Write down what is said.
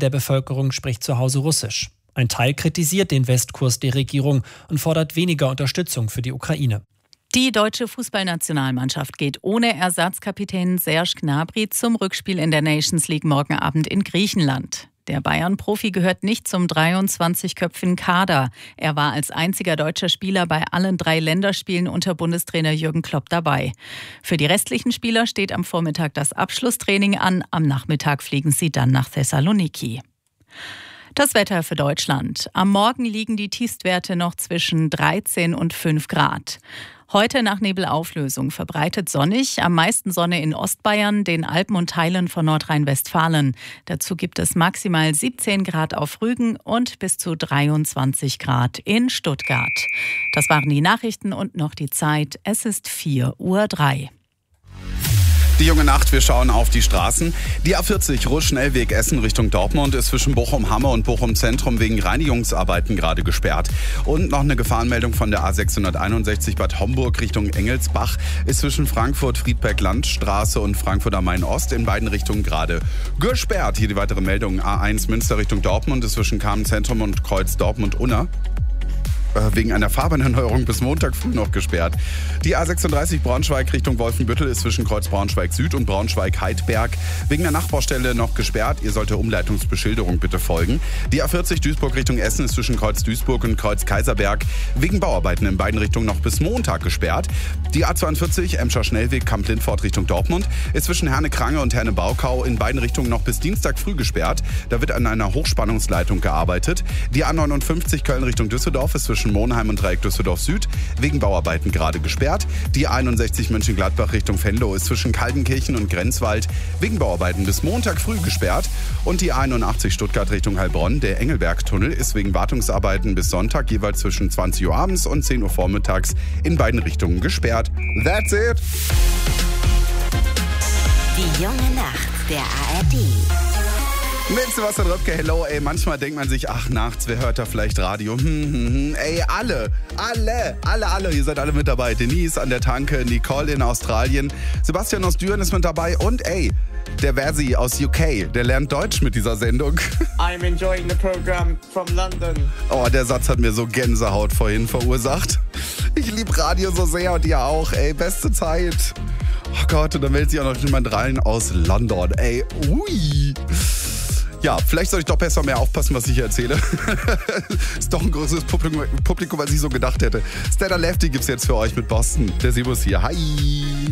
der Bevölkerung spricht zu Hause Russisch. Ein Teil kritisiert den Westkurs der Regierung und fordert weniger Unterstützung für die Ukraine. Die deutsche Fußballnationalmannschaft geht ohne Ersatzkapitän Serge Gnabry zum Rückspiel in der Nations League morgen Abend in Griechenland. Der Bayern-Profi gehört nicht zum 23-köpfigen Kader. Er war als einziger deutscher Spieler bei allen 3 Länderspielen unter Bundestrainer Jürgen Klopp dabei. Für die restlichen Spieler steht am Vormittag das Abschlusstraining an. Am Nachmittag fliegen sie dann nach Thessaloniki. Das Wetter für Deutschland. Am Morgen liegen die Tiefstwerte noch zwischen 13 und 5 Grad. Heute nach Nebelauflösung verbreitet sonnig, am meisten Sonne in Ostbayern, den Alpen und Teilen von Nordrhein-Westfalen. Dazu gibt es maximal 17 Grad auf Rügen und bis zu 23 Grad in Stuttgart. Das waren die Nachrichten und noch die Zeit. Es ist 4:03 Uhr. Die junge Nacht, wir schauen auf die Straßen. Die A40 Rusch-Schnellweg Essen Richtung Dortmund ist zwischen Bochum-Hamme und Bochum-Zentrum wegen Reinigungsarbeiten gerade gesperrt. Und noch eine Gefahrenmeldung von der A661 Bad Homburg Richtung Engelsbach ist zwischen Frankfurt-Friedberg-Landstraße und Frankfurt am Main-Ost in beiden Richtungen gerade gesperrt. Hier die weitere Meldung. A1 Münster Richtung Dortmund ist zwischen Kamen-Zentrum und Kreuz Dortmund-Unna wegen einer Fahrbahnerneuerung bis Montag früh noch gesperrt. Die A36 Braunschweig Richtung Wolfenbüttel ist zwischen Kreuz Braunschweig Süd und Braunschweig-Heidberg wegen der Nachbaustelle noch gesperrt. Ihr sollt der Umleitungsbeschilderung bitte folgen. Die A40 Duisburg Richtung Essen ist zwischen Kreuz Duisburg und Kreuz Kaiserberg wegen Bauarbeiten in beiden Richtungen noch bis Montag gesperrt. Die A42 Emscher Schnellweg Kamp-Lindfort Richtung Dortmund ist zwischen Herne-Krange und Herne-Baukau in beiden Richtungen noch bis Dienstag früh gesperrt. Da wird an einer Hochspannungsleitung gearbeitet. Die A59 Köln Richtung Düsseldorf ist zwischen Monheim und Dreieck Düsseldorf Süd wegen Bauarbeiten gerade gesperrt. Die 61 Mönchengladbach Richtung Venlo ist zwischen Kaltenkirchen und Grenzwald wegen Bauarbeiten bis Montag früh gesperrt. Und die 81 Stuttgart Richtung Heilbronn, der Engelberg-Tunnel, ist wegen Wartungsarbeiten bis Sonntag jeweils zwischen 20 Uhr abends und 10 Uhr vormittags in beiden Richtungen gesperrt. That's it! Die junge Nacht der ARD. Mit Sebastian Röpke, hello, ey, manchmal denkt man sich, ach, nachts, wer hört da vielleicht Radio? Ey, alle, ihr seid alle mit dabei. Denise an der Tanke, Nicole in Australien, Sebastian aus Düren ist mit dabei und ey, der Versi aus UK, der lernt Deutsch mit dieser Sendung. I'm enjoying the program from London. Oh, der Satz hat mir so Gänsehaut vorhin verursacht. Ich liebe Radio so sehr und ihr auch, ey, beste Zeit. Oh Gott, und da meldet sich auch noch jemand rein aus London, ey, ui. Ja, vielleicht soll ich doch besser mehr aufpassen, was ich hier erzähle. Ist doch ein größeres Publikum, als ich so gedacht hätte. Stellar Lefty gibt's jetzt für euch mit Boston. Der Sibus hier. Hi!